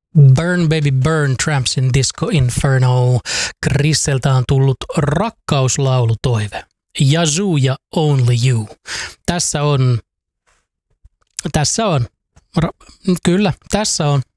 Burn Baby Burn, Tramps in Disco Inferno. Chrisseltä on tullut rakkauslaulutoive. Yazoo ja Only You. Tässä on. Kyllä, tässä on.